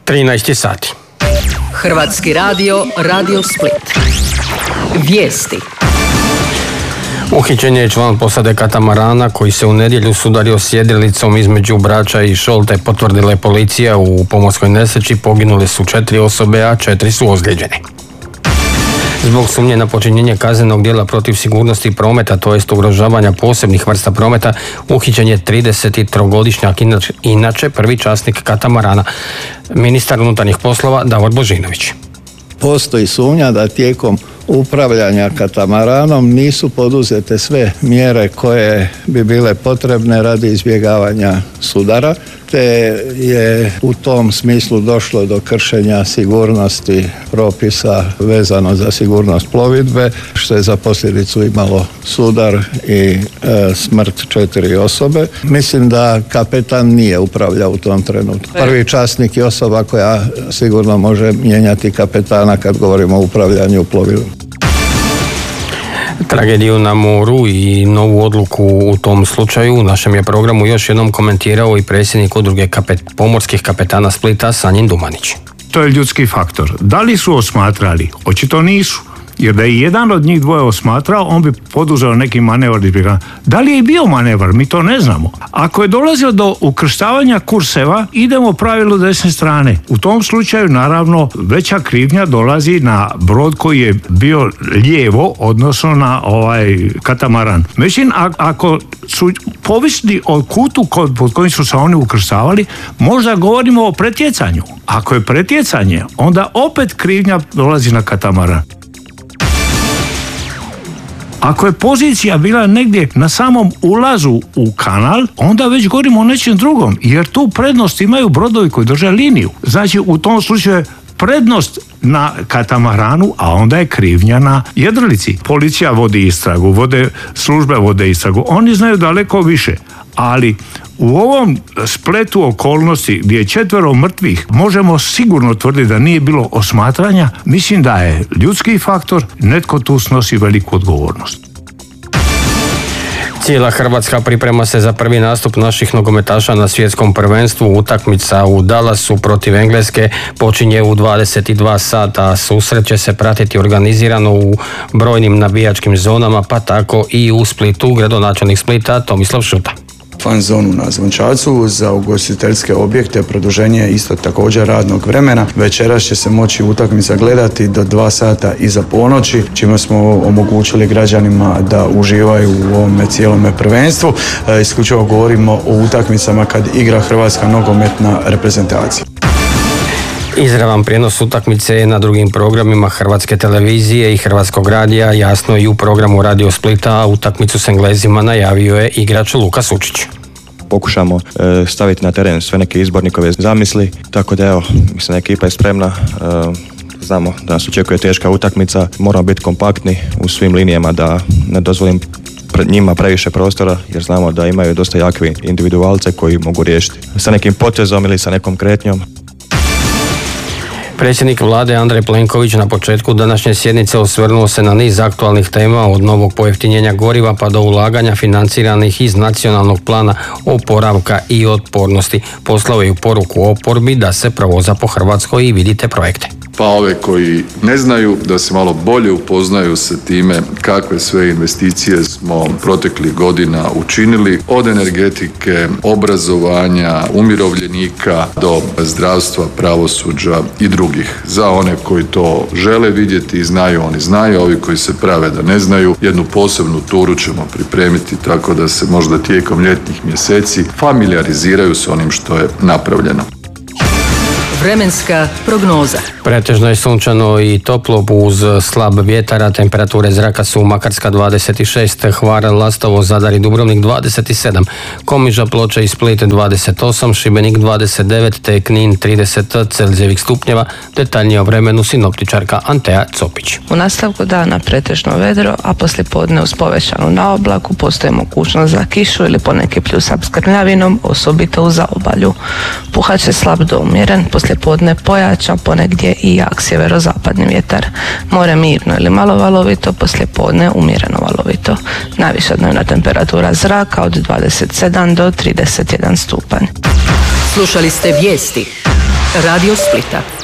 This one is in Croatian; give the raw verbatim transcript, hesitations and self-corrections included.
trinaest sati. Hrvatski radio, Radio Split. Vijesti. Uhićen je član posade katamarana koji se u nedjelju sudario s jedrilicom između Brača i Šolte, potvrdila je policija. U pomorskoj nesreći poginule su četiri osobe, a četiri su ozlijeđene. Zbog sumnje na počinjenje kaznenog djela protiv sigurnosti prometa, to jest ugrožavanja posebnih vrsta prometa, uhićen je tridesettrogodišnjak, inače prvi časnik katamarana. Ministar unutarnjih poslova Davor Božinović. Postoji sumnja da tijekom upravljanja katamaranom nisu poduzete sve mjere koje bi bile potrebne radi izbjegavanja sudara, te je u tom smislu došlo do kršenja sigurnosti propisa vezano za sigurnost plovidbe, što je za posljedicu imalo sudar i e, smrt četiri osobe. Mislim da kapetan nije upravljao u tom trenutku. Prvi časnik je osoba koja sigurno može mijenjati kapetana kad govorimo o upravljanju plovidbom. Tragediju na moru i novu odluku u tom slučaju u našem je programu još jednom komentirao i predsjednik udruge kapet, pomorskih kapetana Splita Sanjin Dumanić. To je ljudski faktor. Da li su osmatrali? Očito nisu. Jer da je jedan od njih dvoje osmatrao, on bi poduzeo neki manevar. Da li je bio manevar? Mi to ne znamo. Ako je dolazilo do ukrštavanja kurseva, idemo pravilu desne strane. U tom slučaju, naravno, veća krivnja dolazi na brod koji je bio lijevo, odnosno na ovaj katamaran. Međutim, ako su povisni od kutu pod kojim su se oni ukrštavali, možda govorimo o pretjecanju. Ako je pretjecanje, onda opet krivnja dolazi na katamaran. Ako je pozicija bila negdje na samom ulazu u kanal, onda već govorimo o nečem drugom, jer tu prednost imaju brodovi koji drže liniju. Znači, u tom slučaju prednost na katamaranu, a onda je krivnja na jedrilici. Policija vodi istragu, vode, službe vode istragu, oni znaju daleko više, ali u ovom spletu okolnosti gdje je četvero mrtvih, možemo sigurno tvrditi da nije bilo osmatranja. Mislim da je ljudski faktor, netko tu snosi veliku odgovornost. Cijela Hrvatska priprema se za prvi nastup naših nogometaša na svjetskom prvenstvu. Utakmica u Dallasu protiv Engleske počinje u dvadeset dva sata. Susret će se pratiti organizirano u brojnim navijačkim zonama, pa tako i u Splitu. Gradonačelnik Splita Tomislav Šuta. Fan zonu na Zvončacu, za ugostiteljske objekte produženje isto također radnog vremena. Večeras će se moći utakmica gledati do dva sata iza ponoći, čime smo omogućili građanima da uživaju u ovome cijelome prvenstvu. E, isključivo govorimo o utakmicama kad igra Hrvatska nogometna reprezentacija. Izravan prijenos utakmice na drugim programima Hrvatske televizije i Hrvatskog radija, jasno i u programu Radio Splita, a utakmicu s Englezima najavio je igrač Luka Sučić. Pokušamo e, staviti na teren sve neke izbornikove zamisli, tako da evo, mislim, ekipa je spremna, e, znamo da nas očekuje teška utakmica, moramo biti kompaktni u svim linijama da ne dozvolim njima previše prostora, jer znamo da imaju dosta jakvi individualce koji mogu riješiti sa nekim potezom ili sa nekom kretnjom. Predsjednik vlade Andrej Plenković na početku današnje sjednice osvrnuo se na niz aktualnih tema, od novog pojeftinjenja goriva pa do ulaganja financiranih iz nacionalnog plana oporavka i otpornosti. Poslao je poruku oporbi da se provoza po Hrvatskoj i vidite projekte. Pa ove koji ne znaju da se malo bolje upoznaju sa time kakve sve investicije smo proteklih godina učinili, od energetike, obrazovanja, umirovljenika do zdravstva, pravosuđa i drugih. Za one koji to žele vidjeti i znaju, oni znaju, ovi koji se prave da ne znaju, jednu posebnu turu ćemo pripremiti tako da se možda tijekom ljetnih mjeseci familijariziraju s onim što je napravljeno. Vremenska prognoza. Pretežno je sunčano i toplo uz slab vjetar, a temperature zraka su Makarska dvadeset šest, Hvar, Lastovo, Zadar i Dubrovnik dvadeset sedam, Komiža, Ploče i Split dvadeset osam, Šibenik dvadeset devet te Knin trideset Celzijevih stupnjeva. Detaljnije o vremenu sinoptičarka Antea Copić. U nastavku dana pretežno vedro, a poslije podne uz povećanu naoblaku postoji mogućnost za kišu ili poneki pljusak s grmljavinom, osobito u zaobalju. Puhat će slab do umjeren, poslije podne pojača, ponegdje i jak sjeverozapadni vjetar. More mirno ili malo valovito, poslije podne umjereno valovito. Najviša dnevna temperatura zraka od dvadeset sedam do trideset jedan stupanj. Slušali ste vijesti. Radio Splita.